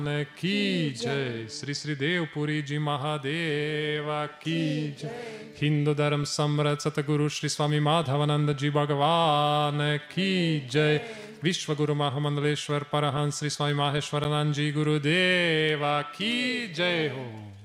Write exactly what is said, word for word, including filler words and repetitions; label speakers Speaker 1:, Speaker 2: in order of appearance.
Speaker 1: की जय। श्री श्री देवपुरी जी महादेव की जय। हिंदू धर्म सम्राट सतगुरु श्री स्वामी माधवानंद जी भगवान की जय। विश्व गुरु महामंडलेश्वर परहंस श्री स्वामी माहेश्वरानंद जी गुरुदेव की जय हो।